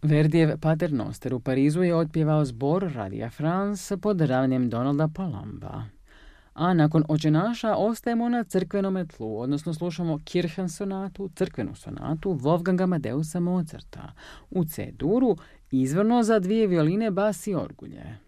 Verdijev Pater Noster u Parizu je otpjevao zbor Radija France pod ravnjem Donalda Palamba. A nakon Očenaša ostajemo na crkvenome tlu, odnosno slušamo Kirchensonatu, crkvenu sonatu Wolfganga Amadeusa Mozarta u C-duru, izvorno za 2 violine, bas i orgulje.